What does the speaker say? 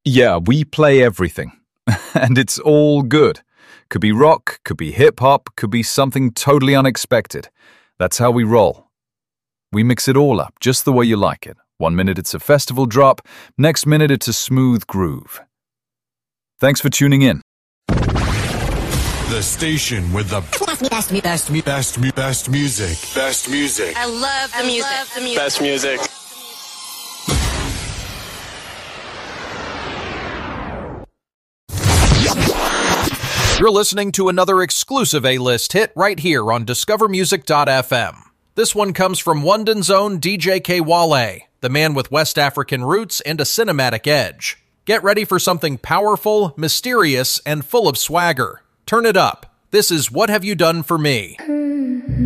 Yeah, we play everything. And it's all good. Could be rock, could be hip-hop, could be something totally unexpected. That's how we roll. We mix it all up, just the way you like it. 1 minute it's a festival drop, next minute it's a smooth groove. Thanks for tuning in. The station with the best music. Best music. I love the music. Best music. You're listening to another exclusive A-list hit right here on DiscoverMusic.fm. This one comes from London's own DJ K-Wale, the man with West African roots and a cinematic edge. Get ready for something powerful, mysterious, and full of swagger. Turn it up. This is What Have You Done For Me?